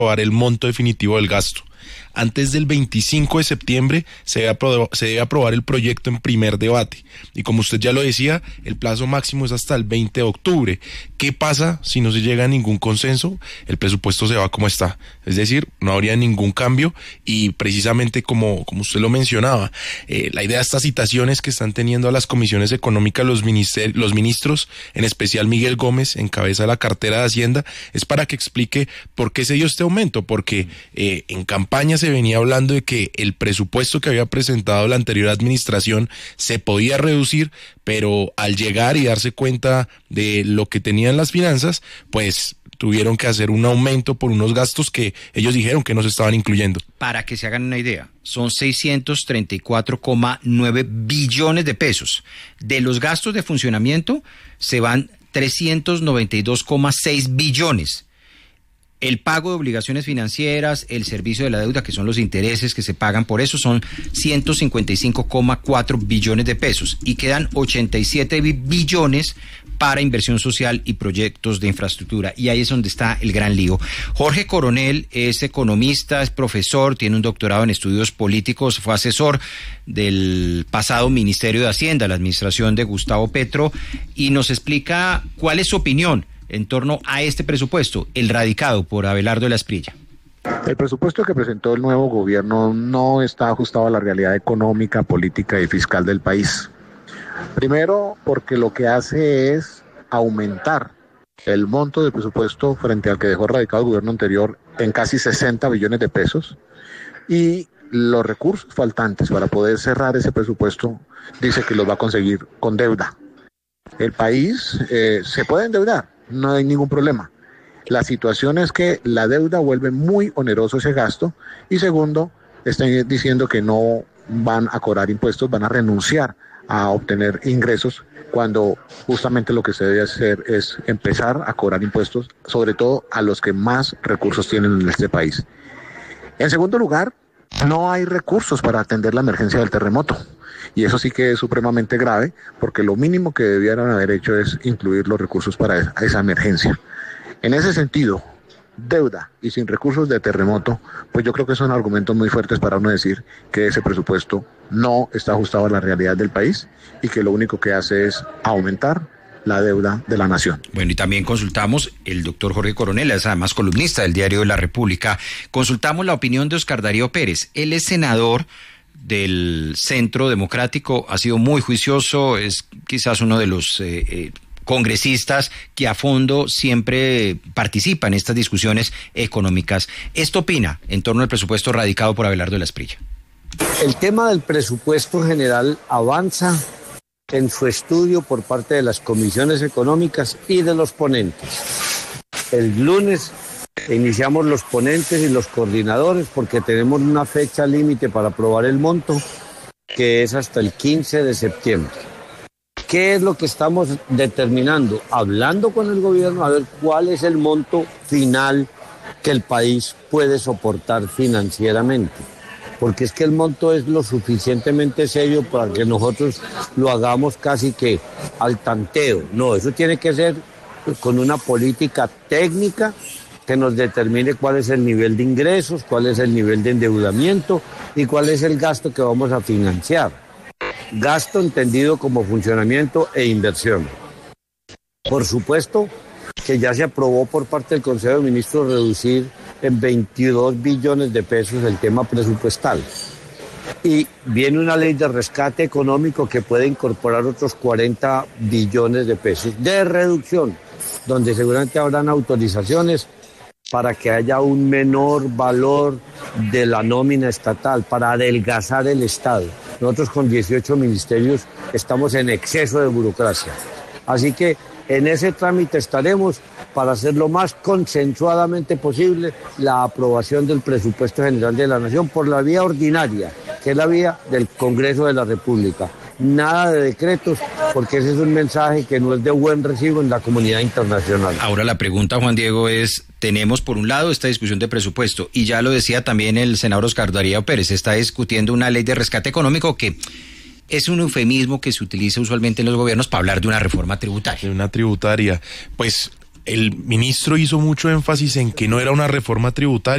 aprobar el monto definitivo del gasto. Antes del 25 de septiembre se debe aprobar el proyecto en primer debate. Y como usted ya lo decía, el plazo máximo es hasta el 20 de octubre. ¿Qué pasa si no se llega a ningún consenso? El presupuesto se va como está. Es decir, no habría ningún cambio y precisamente como usted lo mencionaba, la idea de estas citaciones que están teniendo a las comisiones económicas los ministros, en especial Miguel Gómez, en cabeza de la cartera de Hacienda, es para que explique por qué se dio este aumento, porque en campaña se venía hablando de que el presupuesto que había presentado la anterior administración se podía reducir, pero al llegar y darse cuenta de lo que tenían las finanzas, pues tuvieron que hacer un aumento por unos gastos que ellos dijeron que no se estaban incluyendo. Para que se hagan una idea, son 634,9 billones de pesos. De los gastos de funcionamiento se van 392,6 billones. El pago de obligaciones financieras, el servicio de la deuda, que son los intereses que se pagan por eso, son 155,4 billones de pesos. Y quedan 87 billones para inversión social y proyectos de infraestructura. Y ahí es donde está el gran lío. Jorge Coronel es economista, es profesor, tiene un doctorado en estudios políticos, fue asesor del pasado Ministerio de Hacienda, la administración de Gustavo Petro, y nos explica cuál es su opinión en torno a este presupuesto, el radicado por Abelardo de la Espriella. El presupuesto que presentó el nuevo gobierno no está ajustado a la realidad económica, política y fiscal del país. Primero, porque lo que hace es aumentar el monto del presupuesto frente al que dejó radicado el gobierno anterior en casi 60 billones de pesos, y los recursos faltantes para poder cerrar ese presupuesto dice que los va a conseguir con deuda. El país se puede endeudar, no hay ningún problema. La situación es que la deuda vuelve muy oneroso ese gasto, y segundo, están diciendo que no van a cobrar impuestos, van a renunciar a obtener ingresos, cuando justamente lo que se debe hacer es empezar a cobrar impuestos, sobre todo a los que más recursos tienen en este país. En segundo lugar, no hay recursos para atender la emergencia del terremoto. Y eso sí que es supremamente grave, porque lo mínimo que debieran haber hecho es incluir los recursos para esa emergencia. En ese sentido, deuda y sin recursos de terremoto, pues yo creo que son argumentos muy fuertes para uno decir que ese presupuesto no está ajustado a la realidad del país y que lo único que hace es aumentar la deuda de la nación. Bueno, y también consultamos, el doctor Jorge Coronel, es además columnista del Diario de la República, consultamos la opinión de Oscar Darío Pérez. Él es senador del Centro Democrático, ha sido muy juicioso, es quizás uno de los congresistas que a fondo siempre participa en estas discusiones económicas. ¿Esto opina en torno al presupuesto radicado por Abelardo de la Espriella? El tema del presupuesto general avanza en su estudio por parte de las comisiones económicas y de los ponentes. El lunes iniciamos los ponentes y los coordinadores, porque tenemos una fecha límite para aprobar el monto, que es hasta el 15 de septiembre. ¿Qué es lo que estamos determinando? Hablando con el gobierno a ver cuál es el monto final que el país puede soportar financieramente. Porque es que el monto es lo suficientemente serio para que nosotros lo hagamos casi que al tanteo. No, eso tiene que ser con una política técnica que nos determine cuál es el nivel de ingresos, cuál es el nivel de endeudamiento y cuál es el gasto que vamos a financiar. Gasto entendido como funcionamiento e inversión. Por supuesto que ya se aprobó por parte del Consejo de Ministros reducir en 22 billones de pesos el tema presupuestal. Y viene una ley de rescate económico que puede incorporar otros 40 billones de pesos de reducción, donde seguramente habrán autorizaciones para que haya un menor valor de la nómina estatal, para adelgazar el Estado. Nosotros con 18 ministerios estamos en exceso de burocracia. Así que en ese trámite estaremos para hacer lo más consensuadamente posible la aprobación del presupuesto general de la Nación por la vía ordinaria, que es la vía del Congreso de la República. Nada de decretos, porque ese es un mensaje que no es de buen recibo en la comunidad internacional. Ahora la pregunta, Juan Diego, es, tenemos por un lado esta discusión de presupuesto, y ya lo decía también el senador Oscar Darío Pérez, se está discutiendo una ley de rescate económico que es un eufemismo que se utiliza usualmente en los gobiernos para hablar de una reforma tributaria. De una tributaria, pues el ministro hizo mucho énfasis en que no era una reforma tributaria,